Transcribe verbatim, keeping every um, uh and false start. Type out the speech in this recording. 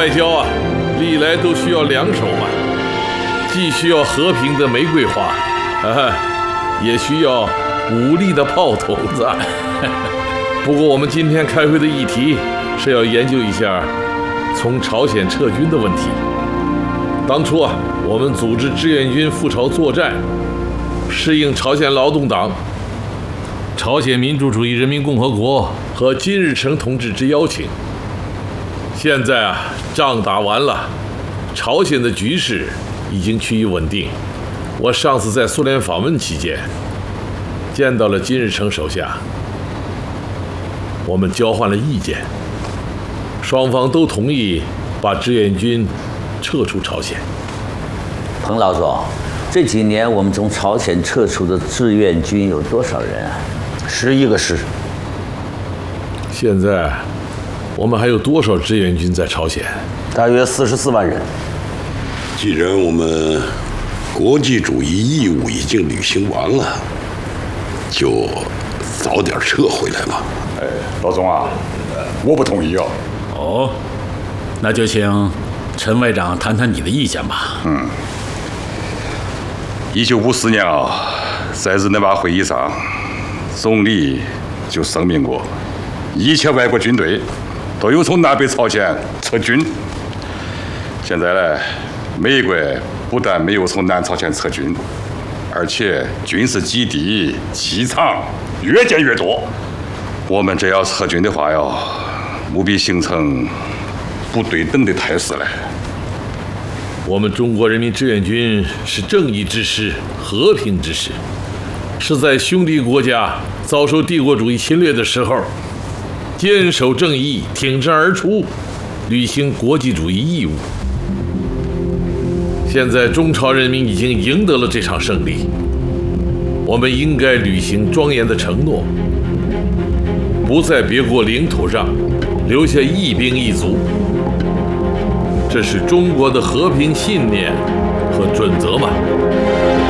外交啊，历来都需要两手嘛，既需要和平的玫瑰花，啊，也需要武力的炮筒子。不过我们今天开会的议题是要研究一下从朝鲜撤军的问题。当初啊，我们组织志愿军赴朝作战，适应朝鲜劳动党、朝鲜民主主义人民共和国和金日成同志之邀请。现在啊，仗打完了，朝鲜的局势已经趋于稳定。我上次在苏联访问期间，见到了金日成手下，我们交换了意见，双方都同意把志愿军撤出朝鲜。 彭老总，这几年我们从朝鲜撤出的志愿军有多少人啊？ 十一个师。 现在我们还有多少志愿军在朝鲜？ 大约四十四万人。 既然我们国际主义义务已经履行完了，就早点撤回来吧。 哎，老总啊，我不同意哦。 哦，那就请陈外长谈谈你的意见吧。 嗯，一九五四年啊，在日内瓦会议上，总理就声明过，一切外国军队都有从南北朝鲜撤军。现在呢，美国不但没有从南朝鲜撤军，而且军事基地、机场越建越多。我们这要撤军的话哟，务必形成不对等的态势来。 我们中国人民志愿军是正义之师、和平之师，是在兄弟国家遭受帝国主义侵略的时候，坚守正义，挺身而出，履行国际主义义务。现在中朝人民已经赢得了这场胜利，我们应该履行庄严的承诺，不在别国领土上留下一兵一卒。这是中国的和平信念和准则嘛。